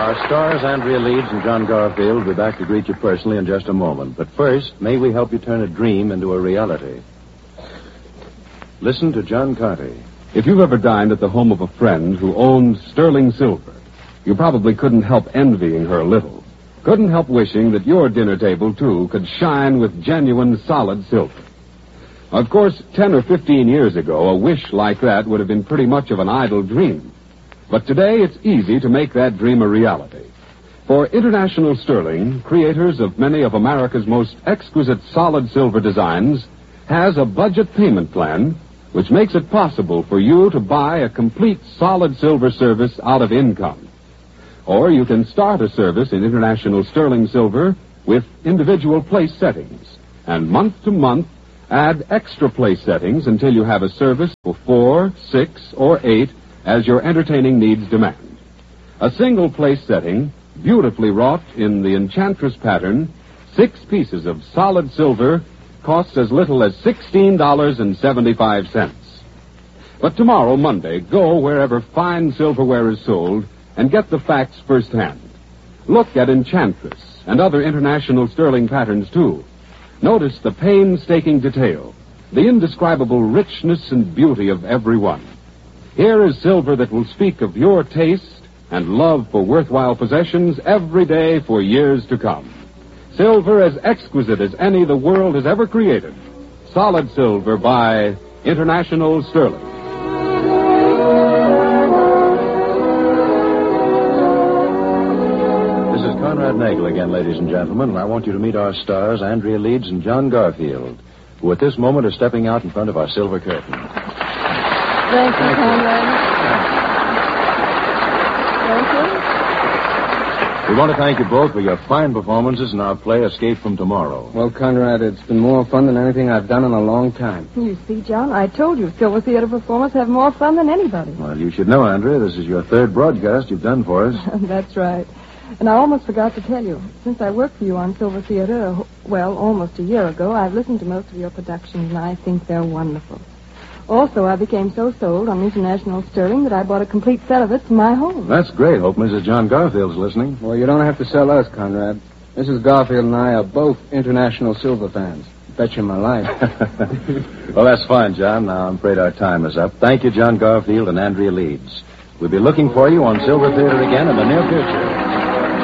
Our stars, Andrea Leeds and John Garfield, will be back to greet you personally in just a moment. But first, may we help you turn a dream into a reality. Listen to John Conte. If you've ever dined at the home of a friend who owned sterling silver, you probably couldn't help envying her a little. Couldn't help wishing that your dinner table, too, could shine with genuine solid silver. Of course, 10 or 15 years ago, a wish like that would have been pretty much of an idle dream. But today, it's easy to make that dream a reality. For International Sterling, creators of many of America's most exquisite solid silver designs, has a budget payment plan which makes it possible for you to buy a complete solid silver service out of income. Or you can start a service in International Sterling Silver with individual place settings, and month to month add extra place settings until you have a service for 4, 6, or 8 as your entertaining needs demand. A single place setting, beautifully wrought in the Enchantress pattern, 6 pieces of solid silver, costs as little as $16.75. But tomorrow, Monday, go wherever fine silverware is sold and get the facts firsthand. Look at Enchantress and other International Sterling patterns, too. Notice the painstaking detail, the indescribable richness and beauty of every one. Here is silver that will speak of your taste and love for worthwhile possessions every day for years to come. Silver as exquisite as any the world has ever created. Solid silver by International Sterling. This is Conrad Nagel again, ladies and gentlemen, and I want you to meet our stars, Andrea Leeds and John Garfield, who at this moment are stepping out in front of our silver curtain. Thank you, Conrad. Thank you. We want to thank you both for your fine performances in our play, Escape from Tomorrow. Well, Conrad, it's been more fun than anything I've done in a long time. You see, John, I told you Silver Theater performers have more fun than anybody. Well, you should know, Andrea, this is your 3rd broadcast you've done for us. That's right. And I almost forgot to tell you. Since I worked for you on Silver Theater, almost a year ago, I've listened to most of your productions, and I think they're wonderful. Also, I became so sold on International Sterling that I bought a complete set of it for my home. That's great. Hope Mrs. John Garfield's listening. Well, you don't have to sell us, Conrad. Mrs. Garfield and I are both International Silver fans. Bet you my life. Well, that's fine, John. Now, I'm afraid our time is up. Thank you, John Garfield and Andrea Leeds. We'll be looking for you on Silver Theater again in the near future.